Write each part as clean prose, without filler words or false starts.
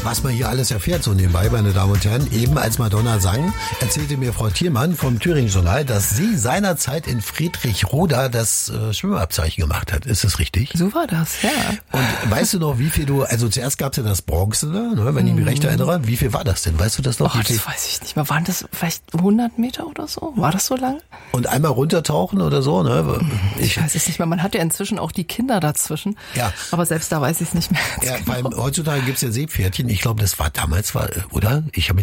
Was man hier alles erfährt, so nebenbei, meine Damen und Herren. Eben als Madonna sang, erzählte mir Frau Thielmann vom Thüringen Journal, dass sie seinerzeit in Friedrichroda das Schwimmabzeichen gemacht hat. Ist das richtig? So war das, ja. Und weißt du noch, wie viel also zuerst gab es ja das Bronze, ne, wenn ich mich recht erinnere. Wie viel war das denn? Weißt du das noch? Das weiß ich nicht mehr. Waren das vielleicht 100 Meter oder so? War das so lang? Und einmal runtertauchen oder so, ne? Ich weiß es nicht mehr. Man hat ja inzwischen auch die Kinder dazwischen. Ja. Aber selbst da weiß ich es nicht mehr. Ja, genau. Heutzutage gibt's ja Seepferdchen. Ich glaube, das war damals, oder?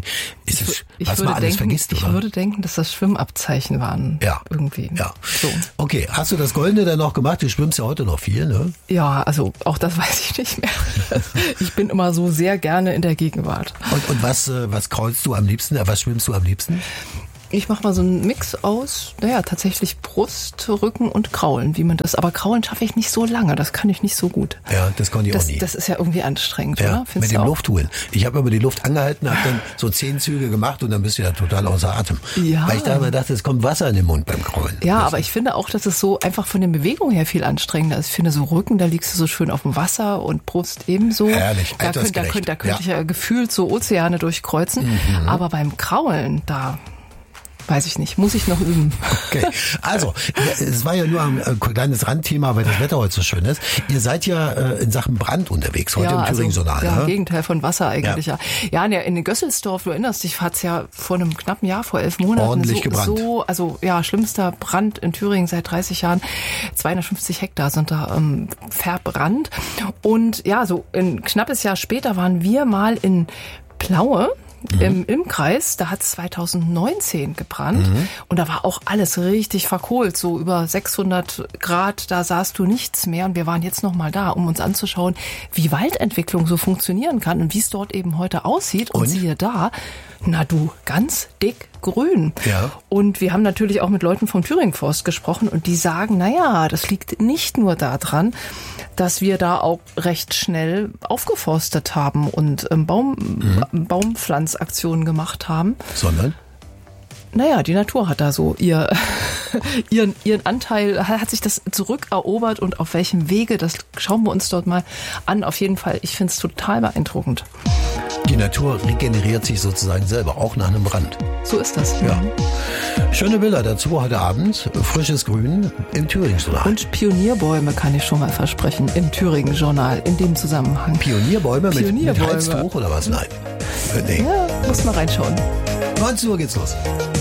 Was man alles vergisst, oder? Ich würde denken, dass das Schwimmabzeichen waren. Ja. Irgendwie. Ja. So. Okay, hast du das Goldene denn noch gemacht? Du schwimmst ja heute noch viel, ne? Ja, also auch das weiß ich nicht mehr. Ich bin immer so sehr gerne in der Gegenwart. Und was kraulst du am liebsten? Was schwimmst du am liebsten? Ich mache mal so einen Mix aus, tatsächlich Brust, Rücken und Kraulen, wie man das. Aber Kraulen schaffe ich nicht so lange, das kann ich nicht so gut. Ja, das konnte ich auch nie. Das ist ja irgendwie anstrengend, ja, oder? Findest mit dem Luftholen. Ich habe immer die Luft angehalten, habe dann so 10 Züge gemacht und dann bist du ja total außer Atem. Ja. Weil ich da immer dachte, es kommt Wasser in den Mund beim Kraulen. Ja, aber ich finde auch, dass es so einfach von der Bewegung her viel anstrengender ist. Ich finde so Rücken, da liegst du so schön auf dem Wasser und Brust ebenso. Herrlich, da könnte ich ja gefühlt so Ozeane durchkreuzen. Mhm. Aber beim Kraulen, da weiß ich nicht, muss ich noch üben. Okay, also, es war ja nur ein kleines Randthema, weil das Wetter heute so schön ist. Ihr seid ja in Sachen Brand unterwegs, heute im Thüringen Journal. Ja, ne? im Gegenteil von Wasser eigentlich, ja. Ja, in Gösselsdorf, du erinnerst dich, hat's ja vor einem knappen Jahr, vor 11 Monaten ordentlich gebrannt. Schlimmster Brand in Thüringen seit 30 Jahren. 250 Hektar sind da verbrannt. Und ja, so ein knappes Jahr später waren wir mal in Plaue. Im Kreis, da hat es 2019 gebrannt und da war auch alles richtig verkohlt, so über 600 Grad, da sahst du nichts mehr und wir waren jetzt noch mal da, um uns anzuschauen, wie Waldentwicklung so funktionieren kann und wie es dort eben heute aussieht und siehe da, na du, ganz dick grün. Ja. Und wir haben natürlich auch mit Leuten vom Thüringen-Forst gesprochen und die sagen, das liegt nicht nur daran, dass wir da auch recht schnell aufgeforstet haben und Baumpflanzaktionen gemacht haben. Sondern? Die Natur hat da so ihren Anteil, hat sich das zurückerobert und auf welchem Wege, das schauen wir uns dort mal an. Auf jeden Fall, ich finde es total beeindruckend. Die Natur regeneriert sich sozusagen selber, auch nach einem Brand. So ist das. Ja. Schöne Bilder dazu heute Abend. Frisches Grün im Thüringen Journal. Und Pionierbäume kann ich schon mal versprechen im Thüringen Journal in dem Zusammenhang. Pionierbäume mit Halstuch oder was? Nein. Nee. Ja, muss mal reinschauen. 19 Uhr geht's los.